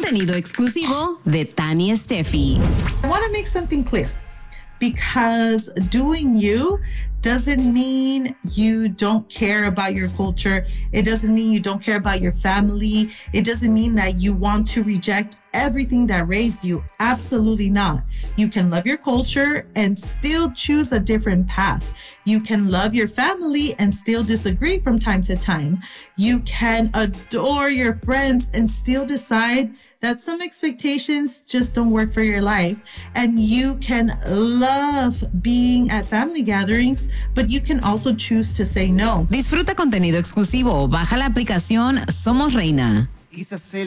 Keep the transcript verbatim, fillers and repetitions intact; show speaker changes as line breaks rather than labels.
Contenido exclusivo de Tani Steffi.
I want to make something clear, because doing you doesn't mean you don't care about your culture. It doesn't mean you don't care about your family. It doesn't mean that you want to reject everything that raised you. Absolutely not. You can love your culture and still choose a different path. You can love your family and still disagree from time to time. You can adore your friends and still decide that some expectations just don't work for your life. And you can love being at family gatherings, but you can also choose to say no.
Disfruta contenido exclusivo. Baja la aplicación Somos Reina.
Quizás